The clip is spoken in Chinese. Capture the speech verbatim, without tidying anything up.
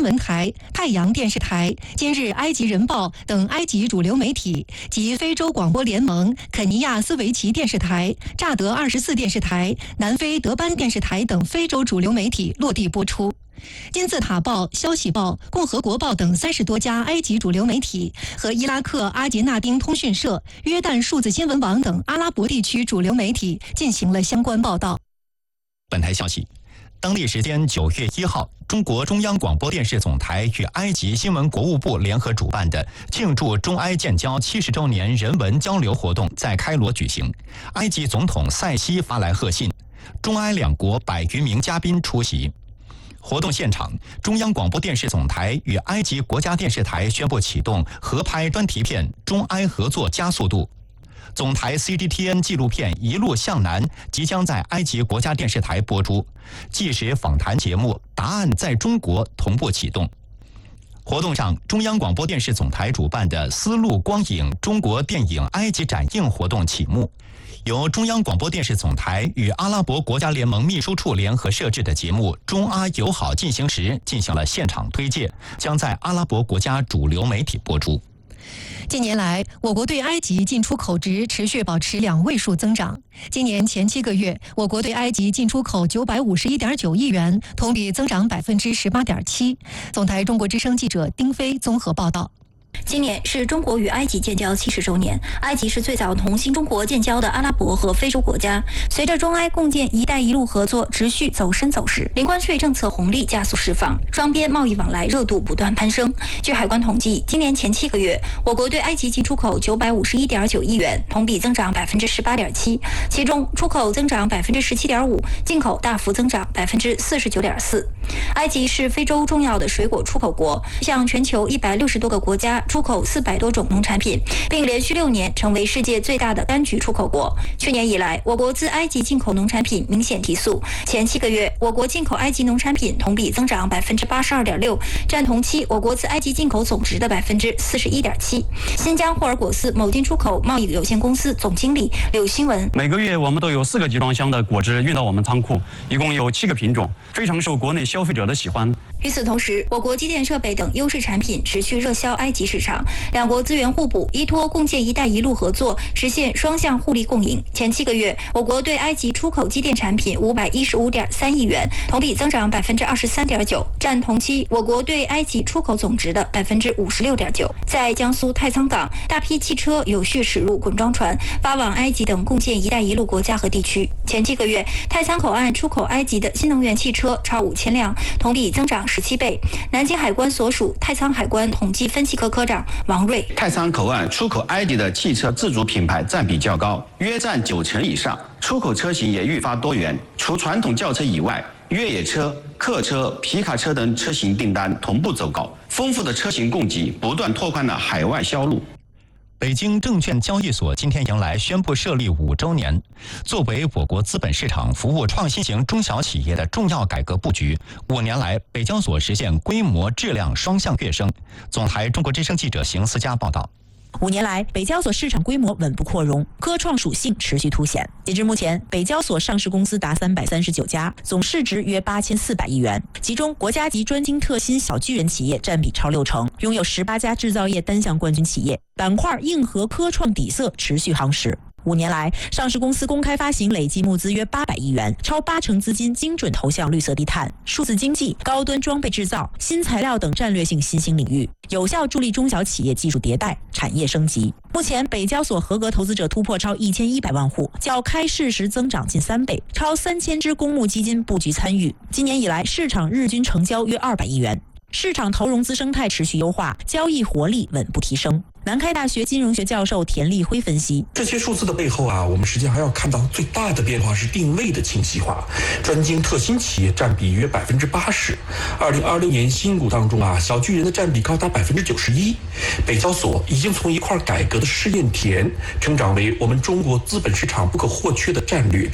闻台、太阳电视台、今日埃及人报等埃及主流媒体及非洲广播联盟、肯尼亚斯维奇电视台、乍得二十四电视台、南非德班电视台等非洲主流媒体落地播出。金字塔报、消息报、共和国报等三十多家埃及主流媒体和伊拉克阿杰纳丁通讯社、约旦数字新闻网等阿拉伯地区主流媒体进行了相关报道。 本台消息，当地时间九月一号，中国中央广播电视总台与埃及新闻国务部联合主办的庆祝中埃建交七十周年人文交流活动在开罗举行。埃及总统塞西发来贺信，中埃两国百余名嘉宾出席。活动现场，中央广播电视总台与埃及国家电视台宣布启动合拍专题片《中埃合作加速度》。总台 C G T N 纪录片《一路向南》即将在埃及国家电视台播出，纪实访谈节目《答案在中国》同步启动。活动上，中央广播电视总台主办的丝路光影中国电影埃及展映活动启幕。由中央广播电视总台与阿拉伯国家联盟秘书处联合设置的节目《中阿友好进行时》进行了现场推介，将在阿拉伯国家主流媒体播出。 近年来，我国对埃及进出口值持续保持两位数增长。今年前七个月，我国对埃及进出口九百五十一点九亿元，同比增长百分之十八点七。总台中国之声记者丁飞综合报道。 今年是中国与埃及建交七十周年，埃及是最早同新中国建交的阿拉伯和非洲国家。随着中埃共建“一带一路”合作持续走深走实，零关税政策红利加速释放，双边贸易往来热度不断攀升。据海关统计，今年前七个月，我国对埃及进出口九百五十一点九亿元，同比增长百分之十八点七，其中出口增长百分之十七点五，进口大幅增长百分之四十九点四。埃及是非洲重要的水果出口国，向全球一百六十多个国家出口四百多种农产品，并连续六年成为世界最大的柑橘出口国。去年以来，我国自埃及进口农产品明显提速。前七个月，我国进口埃及农产品同比增长百分之八十二点六，占同期我国自埃及进口总值的百分之四十一点七。新疆霍尔果斯某进出口贸易有限公司总经理柳新文： 每个月我们都有四个集装箱的果汁运到我们仓库，一共有七个品种，非常受国内消费者的喜欢。 与此同时，我国机电设备等优势产品持续热销埃及市场，两国资源互补，依托共建“一带一路”合作，实现双向互利共赢。前七个月，我国对埃及出口机电产品五百一十五点三亿元，同比增长百分之二十三点九，占同期我国对埃及出口总值的百分之五十六点九。在江苏太仓港，大批汽车有序驶入滚装船，发往埃及等共建“一带一路”国家和地区。前七个月，太仓口岸出口埃及的新能源汽车超五千辆，同比增长十七倍。南京海关所属太仓海关统计分析科科长王瑞： 太仓口岸出口埃及的汽车自主品牌占比较高，约占九成以上，出口车型也愈发多元，除传统轿车以外，越野车、客车、皮卡车等车型订单同步走高，丰富的车型供给不断拓宽了海外销路。 北京证券交易所今天迎来宣布设立五周年。作为我国资本市场服务创新型中小企业的重要改革布局，五年来北交所实现规模质量双向跃升。总台中国之声记者邢思佳报道。 五年来，北交所市场规模稳步扩容，科创属性持续凸显。截至目前，北交所上市公司达三百三十九家，总市值约八千四百亿元，其中国家级专精特新小巨人企业占比超六成，拥有十八家制造业单项冠军企业，板块硬核科创底色持续夯实。五年来，上市公司公开发行累计募资约八百亿元，超八成资金精准投向绿色低碳、数字经济、高端装备制造、新材料等战略性新兴领域，有效助力中小企业技术迭代、产业升级。目前，北交所合格投资者突破超一千一百万户，较开市时增长近三倍，超三千只公募基金布局参与。今年以来，市场日均成交约二百亿元。市场投融资生态持续优化，交易活力稳步提升。南开大学金融学教授田立辉分析， 这些数字的背后啊，我们实际上还要看到最大的变化是定位的清晰化，专精特新企业占比约百分之八十。二零二六年新股当中啊，小巨人的占比高达百分之九十一。北交所已经从一块改革的试验田，成长为我们中国资本市场不可或缺的战略